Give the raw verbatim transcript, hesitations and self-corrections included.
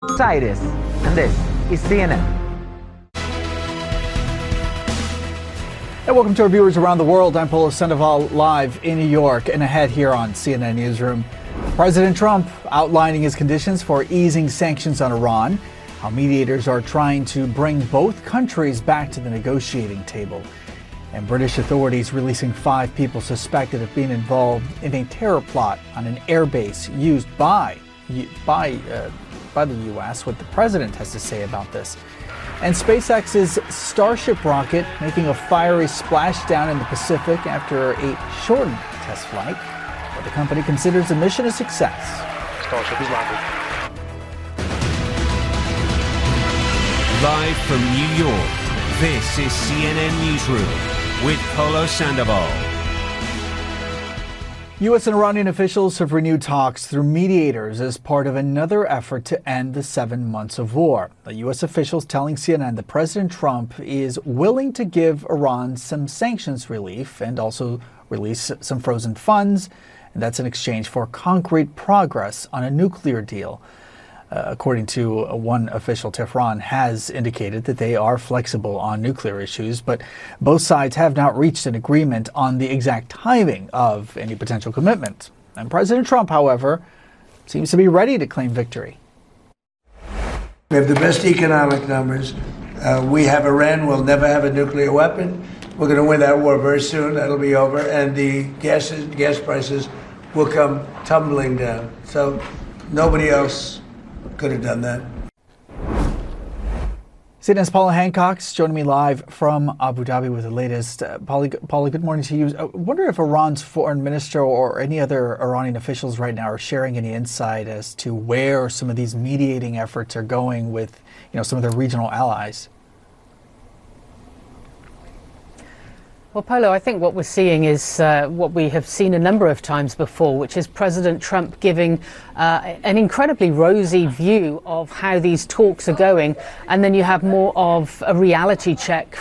Cyrus, and this is C N N. And welcome to our viewers around the world. I'm Paulo Sandoval, live in New York, and ahead here on C N N Newsroom. President Trump outlining his conditions for easing sanctions on Iran, how mediators are trying to bring both countries back to the negotiating table, and British authorities releasing five people suspected of being involved in a terror plot on an airbase used by by uh, by the U S. What the president has to say about this. And SpaceX's Starship rocket making a fiery splashdown in the Pacific after a shortened test flight. But the company considers the mission a success. Starship is landed. Live from New York, this is C N N Newsroom with Paulo Sandoval. U S and Iranian officials have renewed talks through mediators as part of another effort to end the seven months of war. The U S officials telling C N N that President Trump is willing to give Iran some sanctions relief and also release some frozen funds, and that's in exchange for concrete progress on a nuclear deal. Uh, according to uh, one official, Tehran has indicated that they are flexible on nuclear issues, but both sides have not reached an agreement on the exact timing of any potential commitment. And President Trump, however, seems to be ready to claim victory. We have the best economic numbers. Uh, we have Iran will never have a nuclear weapon. We're going to win that war very soon. That'll be over. And the gas, gas prices will come tumbling down. So nobody else could have done that. C N N's Paula Hancock's joining me live from Abu Dhabi with the latest. Uh, Paula, Paula, good morning to you. I wonder if Iran's foreign minister or any other Iranian officials right now are sharing any insight as to where some of these mediating efforts are going with, you know, some of their regional allies. Well, Paulo, I think what we're seeing is uh, what we have seen a number of times before, which is President Trump giving uh, an incredibly rosy view of how these talks are going. And then you have more of a reality check